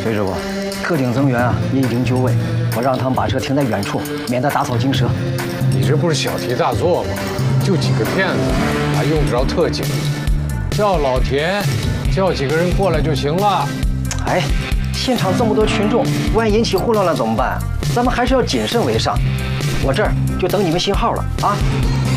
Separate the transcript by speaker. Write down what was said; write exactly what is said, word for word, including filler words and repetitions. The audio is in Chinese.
Speaker 1: 崔师傅，特警增援啊也已经就位，我让他们把车停在远处，免得打草惊蛇。
Speaker 2: 你这不是小题大做吗？就几个骗子，还用得着特警？叫老田，叫几个人过来就行了。
Speaker 1: 哎，现场这么多群众，万一引起混乱了怎么办？咱们还是要谨慎为上。我这儿就等你们信号了啊！